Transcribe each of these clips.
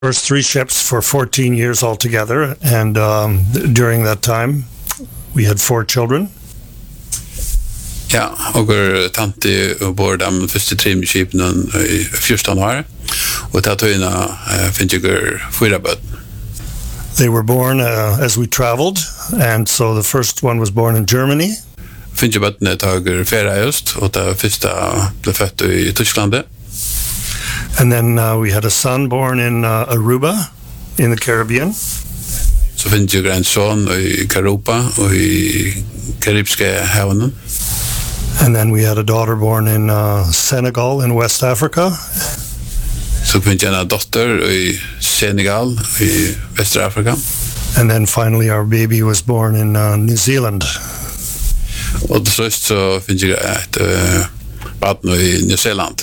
First three ships for 14 years altogether, and during that time we had 4 children. Ja, og tanti ombord de første 3 skipene i 14 år, og til tøyene finnes jeg 4 bøtt. They were born as we traveled, and so the first one was born in Germany. Finnes jeg bøttene tager ferie øst, og det første ble født i Tyskland. And then we had a son born in Aruba in the Caribbean. Så finnes jeg en son i Karupa og i Karibske havnen. And then we had a daughter born in Senegal in West Africa. Så finnes jeg en dotter i Senegal i Vest-Afrika. And then finally our baby was born in New Zealand. Og til slutt så finnes jeg et barn i New Zealand.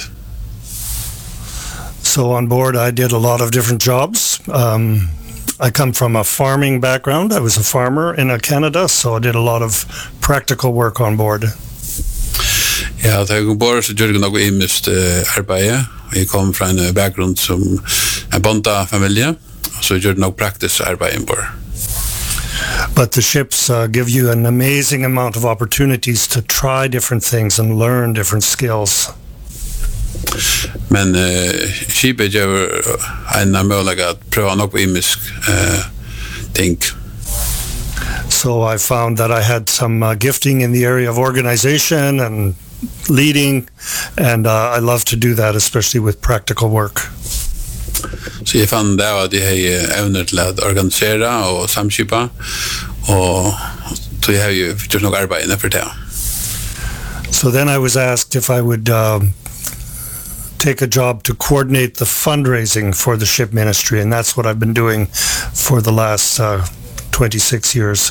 So on board I did a lot of different jobs. I come from a farming background. I was a farmer in Canada, so I did a lot of practical work on board. Ja, da jeg ombord så gjør jeg noe imest arbeid. Jeg kom fra en bakgrunn som en bondafamilie, så gjør jeg noe praktisk arbeid ombord. But the ships give you an amazing amount of opportunities to try different things and learn different skills. Men skipet gjør en mulighet at prøve noe imisk ting. So I found that I had some gifting in the area of organization and leading, and I love to do that, especially with practical work. Så jeg fann det at jeg har evner til å organisere og samskipa, og så jeg har jo gjort noe arbeid innenfor det. So then I was asked if I would take a job to coordinate the fundraising for the ship ministry, and that's what I've been doing for the last 26 years.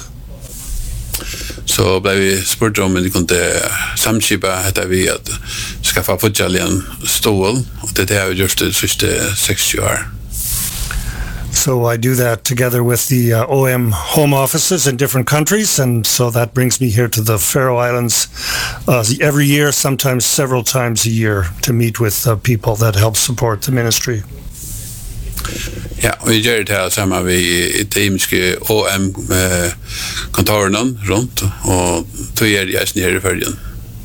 Så ble vi spurt om vi kunne samskipa etter vi at skaffa fotjalligen stål, og det har vi gjort de siste 60 år. So I do that together with the OM home offices in different countries, and so that brings me here to the Faroe Islands every year, sometimes several times a year, to meet with people that help support the ministry. Ja, og vi gjør det her sammen med det imiske OM-kontorene rundt, og tog jeg nere i følgen.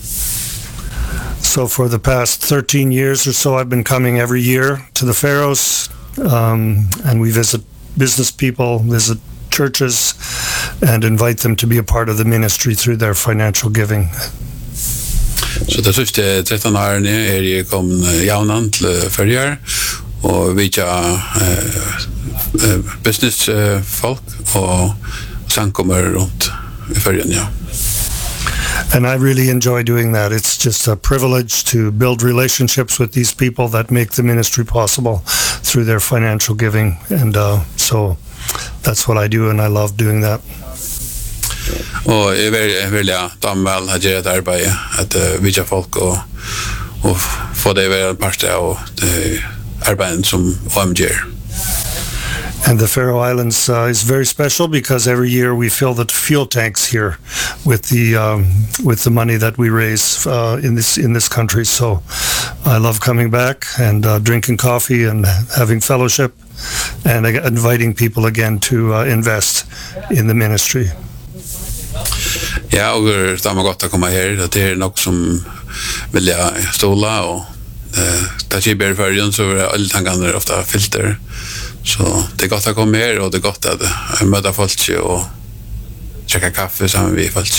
So for the past 13 years or so, I've been coming every year to the Faroes, and we visit business people, visit churches, and invite them to be a part of the ministry through their financial giving. Så det siste 13 årene jeg kommet jaunan til Førjar, og vi businessfolk og sankommer rundt i Førjen, ja. And I really enjoy doing that. It's just a privilege to build relationships with these people that make the ministry possible through their financial giving. And so that's what I do, and I love doing that. Og jeg vil damvel ha gjort et arbeid at vidja folk og få det være part av arbeidet som OMGR. And the Faroe Islands is very special because every year we fill the fuel tanks here with the money that we raise in this country. So I love coming back and drinking coffee and having fellowship and inviting people again to invest in the ministry. Ja, og det er godt å komme her. Det er nok som vil jeg stola, og det er ikke bare i førjen, så er alle tankene ofte filter. Så det er godt å komme her, og det er godt at jeg møter folk og tjekke kaffe sammen med folk.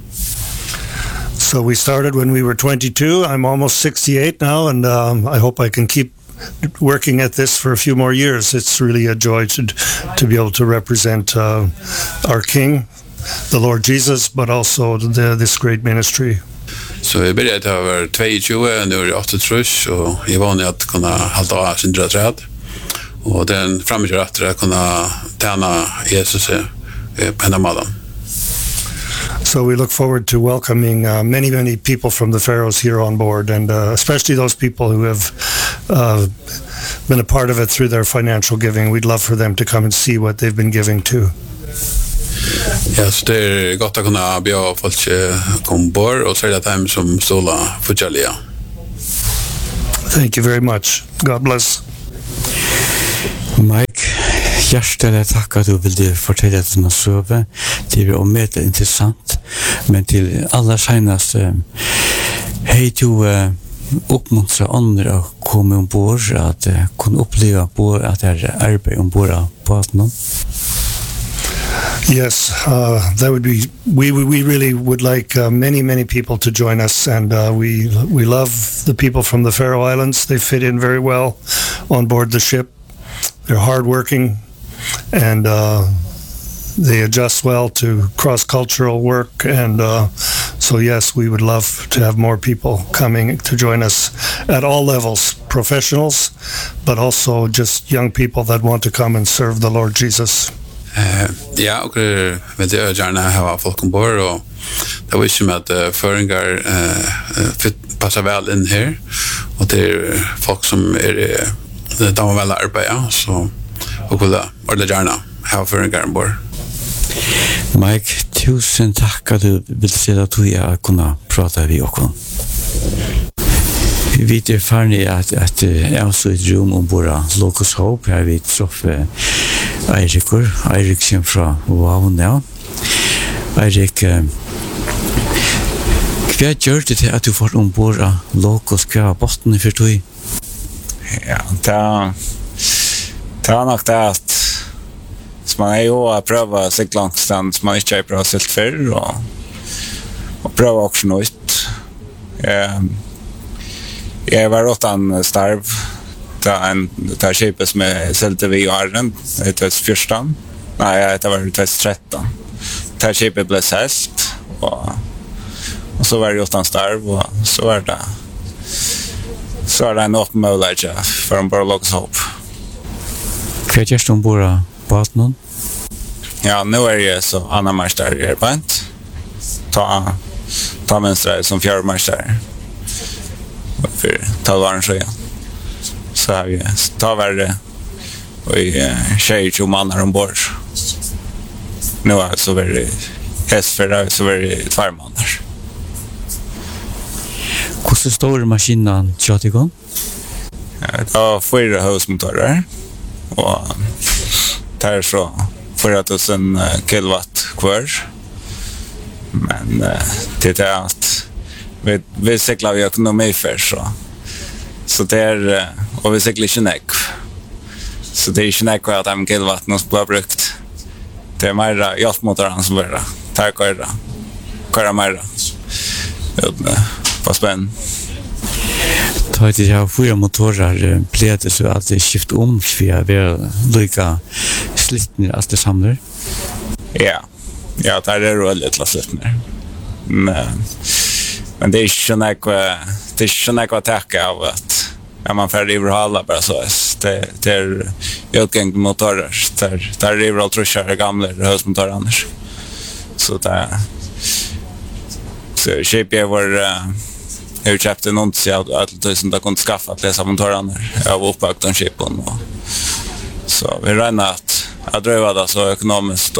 So we started when we were 22. I'm almost 68 now, and I hope I can keep working at this for a few more years. It's really a joy to be able to represent our King, the Lord Jesus, but also this great ministry. Så jeg begynte å være 22, nå er jeg 88, og jeg var vanlig at kunne halte av sin drøtræd. Og den fremgjør at jeg kunne tjene Jesus på henne maden. So we look forward to welcoming many people from the Faroes here on board, and especially those people who have been a part of it through their financial giving. We'd love for them to come and see what they've been giving to. Ja, så det er godt å kunne bjøre folk komme bort, og særlig at de som stoler forskjellige. Thank you very much. God bless. Mike, hjertelig takk at du ville fortelle denne søve. Det var meget interessant, men til aller senest hei du oppmuntra andre å komme ombord, at kunne oppleve at det arbeid ombord av båten. Yes, that would be. We really would like many people to join us, and we love the people from the Faroe Islands. They fit in very well on board the ship. They're hardworking, and they adjust well to cross-cultural work. And so, yes, we would love to have more people coming to join us at all levels, professionals, but also just young people that want to come and serve the Lord Jesus. Ja, och vill jag gärna ha folk ombord, och det var ju som att föringar passar väl in här, och det är folk som de har väl arbeta, så och vill gärna ha föringar ombord. Mike, tusen takk at du vil se at du kunne prate med oss. Vi er ferdig at jeg også et rom ombord av Locus Hope. Her vi treffer Eirik kommer fra Wow Now. Eirik, hva gjør det til at du får ombord av Locus? Hva er botten for du? Ja, det var nok det at man er jo å prøve å sykle langstand som man ikke har prøvd silt før, og prøve også noe ut. Jeg var åttan starv det kjipet som jeg selte vi i åren, i 2014. Nei, det var i 2013. Det kjipet ble selt, og så var det åttan starv, og så var det en åpen mulighet for en bare Locus Hope. Hva gjør du ombord av båten? Ja, nu är jag så Anna Marstar i arbetet. Ta mönstrar som fjärde Marstar. För 12 år sedan. Så har vi värre och tjejer 20 mannar ombord. Nu är det så väldigt hästfärd, så väldigt 2 mannar. Hur stor maskinen kört igång? Det var 4 husmotorer. Och det är så 4000 kilowatt kvar. Men det är att vi cyklar vi ekonomi för så det är, och vi cyklar inte näck. Så det är inte näck att 5 kilowatt som blir brukt. Det är mer hjälpmotorn som blir tar köra mer. Vad spännande. Ta det här 4 motorer blev det så att det skiftar om för att vara lika slitna allt det samlar. Ja, det är väldigt slitna. Men det är inte något att täcka av att man får överhålla bara så. Det är utgång motorer. Det är river och truschar gamla husmotorer annars. Så det så köper jag jag köpte någon så att det som kunde skaffa att läsa motorerna av uppbakt och chipen, och så vi räknar att driva det så ekonomiskt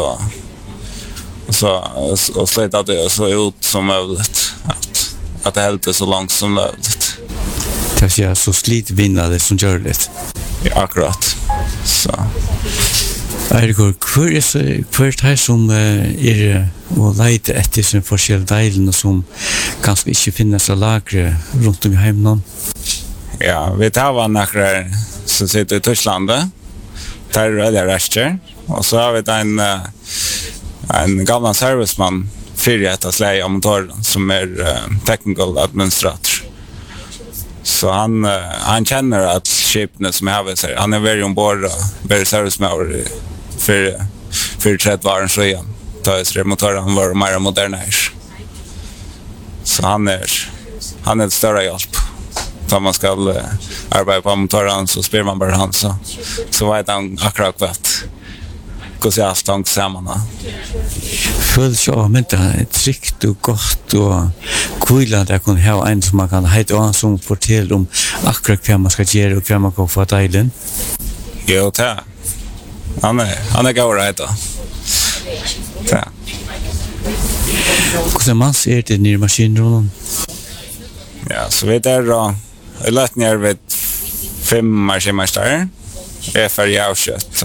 och slita det så ut som möjligt, att det helt är så långt som möjligt. Det är så slitvinnande som gör det. Ja, akkurat. Så Eirik, hva det som å leite etter som forskjellige deilene som kanskje ikke finnes av lagre rundt om i heimen? Ja, vi tar några som sitter i Tyskland. Där är det rester. Och så har vi en gammal serviceman för att släja om motorn som är technical administrator. Så han känner att skeppen som har sig. Han är väldigt ombord och väldigt serviceman för 30 år sedan. Då är motorn var mer moderna. Så han är ett större hjälp. Om man ska arbeta på motorn så spelar man bara han så vet han akkurat hur ser allt tank samman. Føles jo men det er trygt og godt og kvilende at kunne ha en som man kan heite og som forteller om akkurat hva man skal gjøre og hva man kan få deilen. Jo, det er. Han er gaur heita. Det er. Hvordan man ser det nere maskinrollen? Ja, så vi er da, jeg lett ned ved 5 maskinmester, är för jag kött